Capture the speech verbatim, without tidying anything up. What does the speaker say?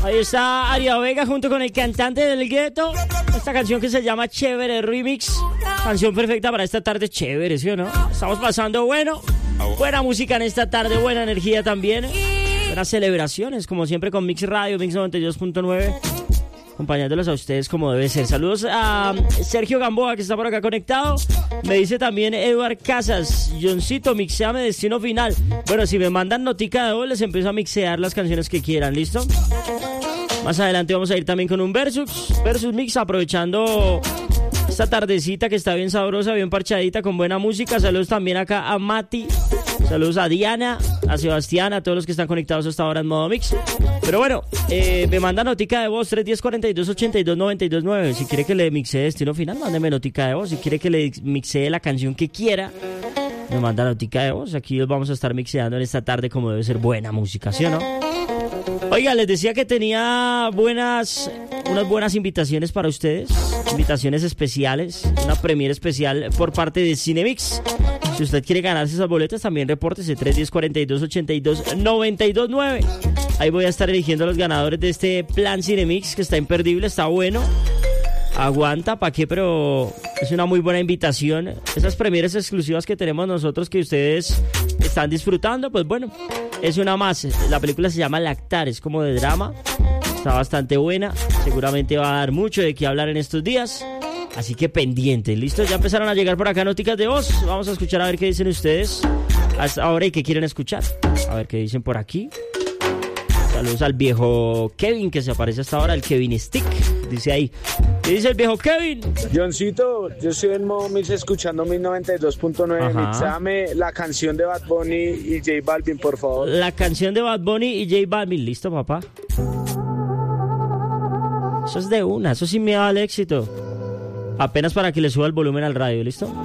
Ahí está Aria Vega junto con el cantante del gueto. Esta canción que se llama Chévere Remix. Canción perfecta para esta tarde chévere, ¿sí o no? Estamos pasando bueno. Buena música en esta tarde, buena energía también. Buenas celebraciones, como siempre con Mix Radio, Mix noventa y dos punto nueve. Acompañándolos a ustedes como debe ser. Saludos a Sergio Gamboa, que está por acá conectado. Me dice también Eduard Casas: Johncito, mixeame Destino Final. Bueno, si me mandan notica de voz, les empiezo a mixear las canciones que quieran, ¿listo? Más adelante vamos a ir también con un versus, versus mix, aprovechando esta tardecita que está bien sabrosa, bien parchadita, con buena música. Saludos también acá a Mati. Saludos a Diana, a Sebastián, a todos los que están conectados hasta ahora en modo mix. Pero bueno, eh, me manda notica de voz tres uno cero, cuatro dos ocho dos, nueve dos nueve. Si quiere que le mixee Destino Final, mándeme notica de voz. Si quiere que le mixee la canción que quiera, me manda notica de voz. Aquí los vamos a estar mixeando en esta tarde como debe ser buena música, ¿sí o no? Oiga, les decía que tenía buenas, unas buenas invitaciones para ustedes. Invitaciones especiales, una premiere especial por parte de Cinemix. Si usted quiere ganarse esas boletas, también repórtese tres uno cero, cuatro dos ocho dos, nueve dos nueve. Ahí voy a estar eligiendo a los ganadores de este plan Cinemix, que está imperdible, está bueno. Aguanta, ¿para qué? Pero es una muy buena invitación. Esas premieres exclusivas que tenemos nosotros, que ustedes están disfrutando, pues bueno, es una más. La película se llama Lactar, es como de drama. Está bastante buena. Seguramente va a dar mucho de qué hablar en estos días. Así que pendientes, ¿listo? Ya empezaron a llegar por acá noticas de voz. Vamos a escuchar a ver qué dicen ustedes hasta ahora y qué quieren escuchar. A ver qué dicen por aquí. Saludos al viejo Kevin, que se aparece hasta ahora, el Kevin Stick. Dice ahí. ¿Qué dice el viejo Kevin? Johncito, yo estoy en modo mix escuchando Mix noventa y dos punto nueve. Mixame la canción de Bad Bunny y J Balvin, por favor. La canción de Bad Bunny y J Balvin. ¿Listo, papá? Eso es de una, eso sí me da el éxito. Apenas para que le suba el volumen al radio, ¿listo?